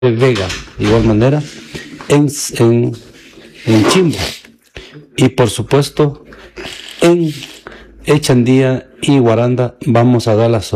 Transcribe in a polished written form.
Vega, de igual manera, en Chimbo, y por supuesto en Echandía y Guaranda vamos a dar las